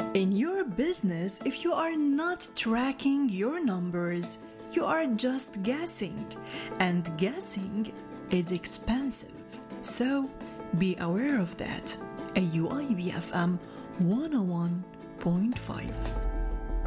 In your business, if you are not tracking your numbers, you are just guessing, and guessing is expensive. So be aware of that. AUIB FM 101.5.